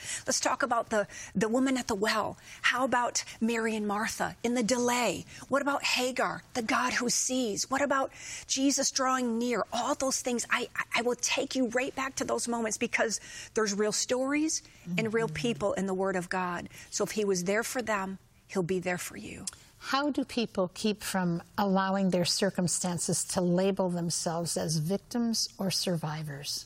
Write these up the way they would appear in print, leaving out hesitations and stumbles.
Let's talk about the woman at the well. How about Mary and Martha in the delay? What about Hagar, the God who sees? What about Jesus drawing near? All those things, I will take you right back to those moments because there's real stories and real people in the Word of God. So if he was there for them, he'll be there for you. How do people keep from allowing their circumstances to label themselves as victims or survivors?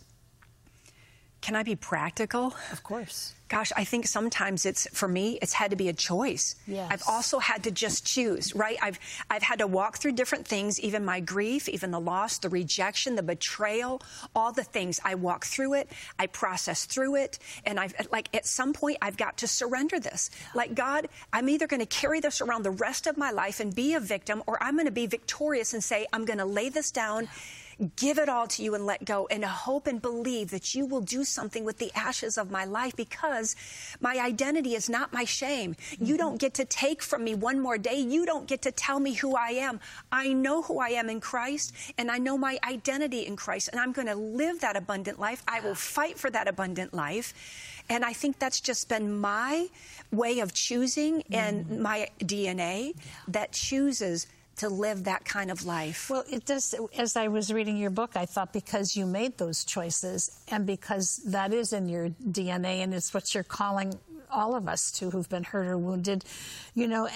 Can I be practical? Of course. Gosh, I think sometimes for me, it's had to be a choice. Yes. I've also had to just choose, right? I've had to walk through different things, even my grief, even the loss, the rejection, the betrayal, all the things. I walk through it, I process through it, and at some point, I've got to surrender this. Like, God, I'm either going to carry this around the rest of my life and be a victim, or I'm going to be victorious and say, I'm going to lay this down, give it all to you and let go, and hope and believe that you will do something with the ashes of my life, because my identity is not my shame. You don't get to take from me one more day. You don't get to tell me who I am. I know who I am in Christ, and I know my identity in Christ, and I'm going to live that abundant life. I will fight for that abundant life. And I think that's just been my way of choosing and my DNA that chooses to live that kind of life. Well, it does. As I was reading your book, I thought because you made those choices and because that is in your DNA and it's what you're calling all of us to who've been hurt or wounded, you know,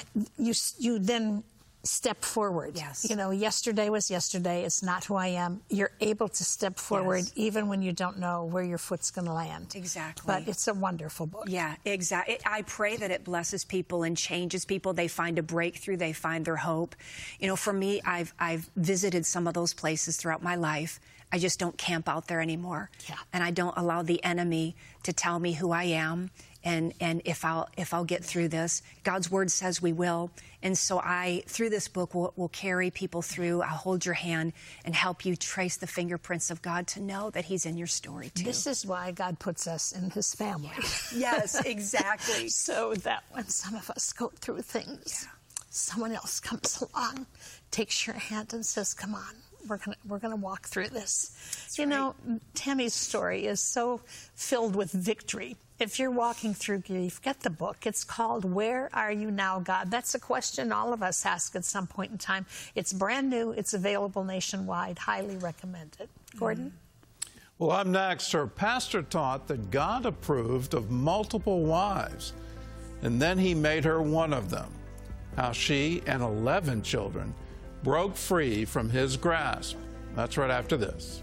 you then step forward. Yes. You know, yesterday was yesterday. It's not who I am. You're able to step forward even when you don't know where your foot's going to land. Exactly. But it's a wonderful book. Yeah, exactly. I pray that it blesses people and changes people. They find a breakthrough. They find their hope. You know, for me, I've visited some of those places throughout my life. I just don't camp out there anymore. Yeah. And I don't allow the enemy to tell me who I am. And if I'll get through this, God's word says we will. And so through this book, will carry people through. I'll hold your hand and help you trace the fingerprints of God to know that he's in your story too. This is why God puts us in his family. Yes, exactly. So that when some of us go through things, someone else comes along, takes your hand and says, come on. We're gonna walk through this. That's you know, Tammy's story is so filled with victory. If you're walking through grief, get the book. It's called Where Are You Now, God? That's a question all of us ask at some point in time. It's brand new. It's available nationwide. Highly recommended. Gordon? Well, up next, her pastor taught that God approved of multiple wives, and then he made her one of them. How she and 11 children broke free from his grasp. That's right after this.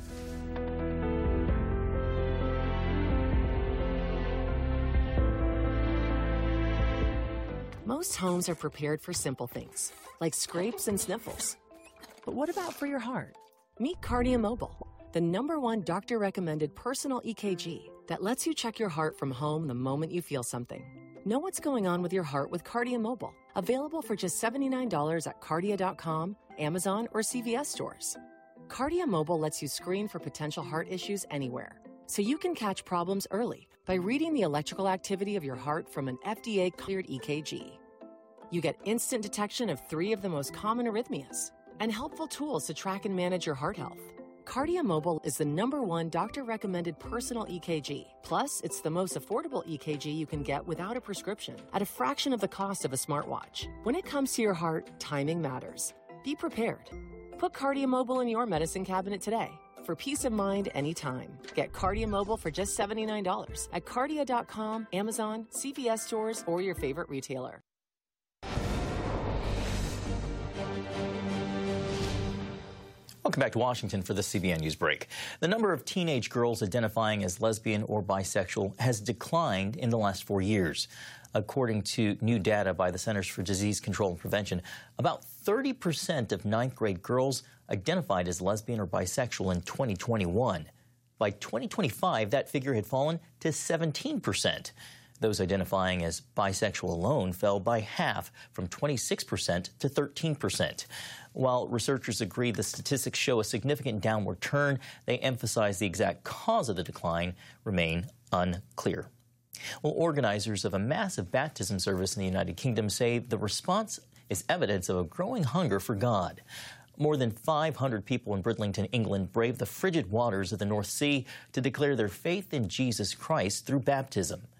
Most homes are prepared for simple things, like scrapes and sniffles. But what about for your heart? Meet Cardia Mobile, the #1 doctor-recommended personal EKG that lets you check your heart from home the moment you feel something. Know what's going on with your heart with Cardia Mobile. Available for just $79 at Cardia.com, Amazon, or CVS stores. Cardia Mobile lets you screen for potential heart issues anywhere, so you can catch problems early by reading the electrical activity of your heart from an FDA-cleared EKG. You get instant detection of 3 of the most common arrhythmias and helpful tools to track and manage your heart health. Cardia Mobile is the #1 doctor-recommended personal EKG. Plus, it's the most affordable EKG you can get without a prescription at a fraction of the cost of a smartwatch. When it comes to your heart, timing matters. Be prepared. Put Cardia Mobile in your medicine cabinet today for peace of mind anytime. Get Cardia Mobile for just $79 at Cardia.com, Amazon, CVS stores, or your favorite retailer. Welcome back to Washington for the CBN News Break. The number of teenage girls identifying as lesbian or bisexual has declined in the last 4 years. According to new data by the Centers for Disease Control and Prevention, about 30% of 9th grade girls identified as lesbian or bisexual in 2021. By 2025, that figure had fallen to 17%. Those identifying as bisexual alone fell by half, from 26% to 13%. While researchers agree the statistics show a significant downward turn, they emphasize the exact cause of the decline remain unclear. Well, organizers of a massive baptism service in the United Kingdom say the response is evidence of a growing hunger for God. More than 500 people in Bridlington, England, braved the frigid waters of the North Sea to declare their faith in Jesus Christ through baptism.